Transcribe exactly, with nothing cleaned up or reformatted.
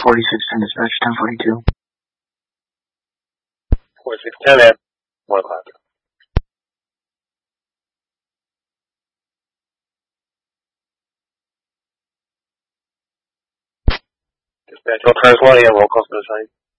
forty-six ten dispatch, ten forty-two. forty-six ten, man. One o'clock. Dispatch, all turns one, yeah, roll call for the site.